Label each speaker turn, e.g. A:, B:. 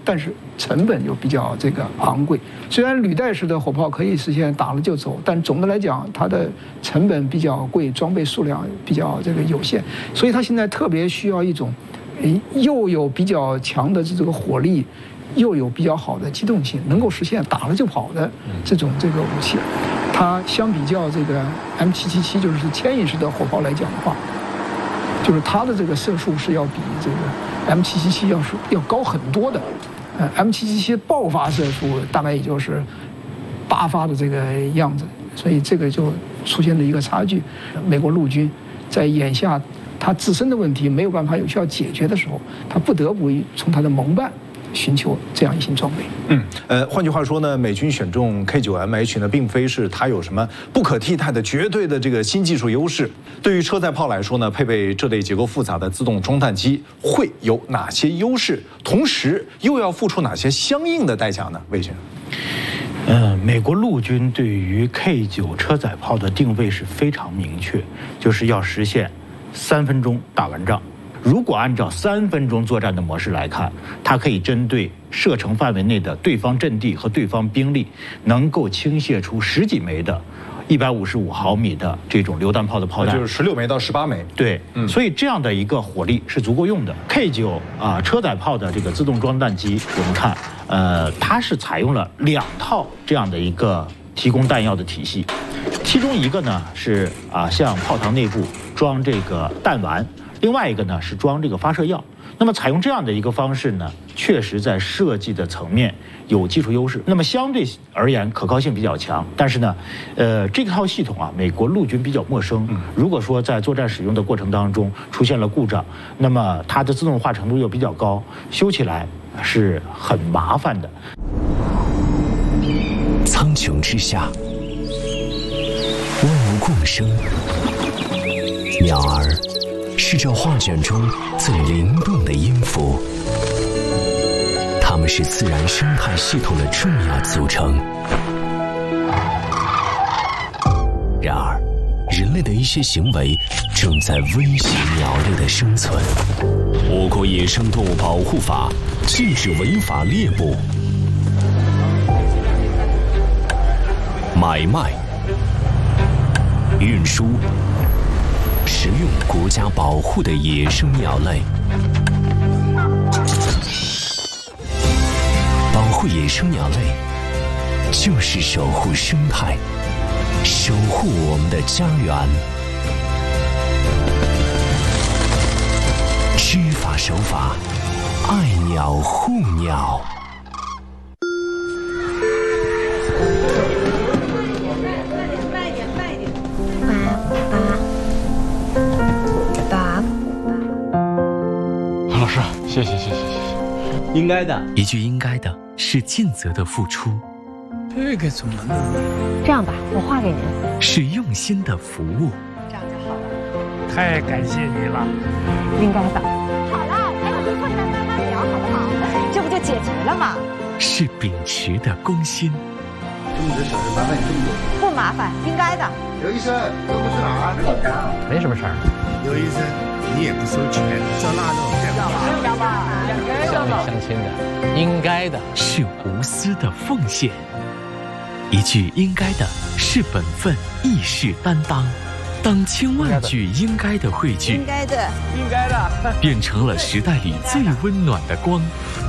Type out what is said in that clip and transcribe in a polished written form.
A: 但是成本又比较这个昂贵。虽然履带式的火炮可以实现打了就走，但总的来讲，它的成本比较贵，装备数量比较这个有限，所以它现在特别需要一种，又有比较强的这个火力，又有比较好的机动性，能够实现打了就跑的这个武器。它相比较这个 M777就是牵引式的火炮来讲的话，就是它的这个射速是要比这个 M777要高很多的。M777爆发射速大概也就是8发的这个样子，所以这个就出现了一个差距。美国陆军在眼下它自身的问题没有办法有效解决的时候，它不得不从它的盟伴寻求这样一型装备。
B: 换句话说呢，美军选中 K9MH 呢，并非是它有什么不可替代的绝对的这个新技术优势。对于车载炮来说呢，配备这类结构复杂的自动装弹机会有哪些优势？同时又要付出哪些相应的代价呢？魏先生。
C: 美国陆军对于 K9车载炮的定位是非常明确，就是要实现3分钟打完仗。如果按照3分钟作战的模式来看，它可以针对射程范围内的对方阵地和对方兵力，能够倾泻出10几枚的155毫米的这种榴弹炮的炮弹，
B: 就是16枚到18枚。
C: 对，所以这样的一个火力是足够用的。K9车载炮的这个自动装弹机，我们看，它是采用了2套这样的一个提供弹药的体系，其中一个呢是向炮膛内部装这个弹丸。另外一个呢是装这个发射药，那么采用这样的一个方式呢，确实在设计的层面有技术优势，那么相对而言可靠性比较强。但是呢，这套系统美国陆军比较陌生，如果说在作战使用的过程当中出现了故障，那么它的自动化程度又比较高，修起来是很麻烦的。
D: 苍穹之下，万物共生，鸟儿是这画卷中最灵动的音符，它们是自然生态系统的重要组成。然而，人类的一些行为正在威胁鸟类的生存。我国野生动物保护法禁止违法猎捕、买卖、运输、食用国家保护的野生鸟类。保护野生鸟类，就是守护生态，守护我们的家园。知法守法，爱鸟护鸟。
E: 老师，谢谢，应该的。
D: 一句应该的是尽责的付出，
E: 这个怎么弄？
F: 这样吧，我画给您。
D: 是用心的服务。
F: 这样就好了。
E: 太感谢你了。
F: 应该的。好了，还有一会再慢慢聊，好不好？这不就解决了吗？
D: 是秉持的公心。
G: 这么多小事麻烦你这么多。
F: 不麻烦，应该的。
G: 刘医生，这不是哪儿？
E: 没什么事儿。
G: 刘医生，你也不收钱，照那弄。
E: 相亲的，应该的。
D: 是无私的奉献。一句应该的是本分，亦是担当。当千万句应该的汇聚，
F: 应该的，
D: 变成了时代里最温暖的光。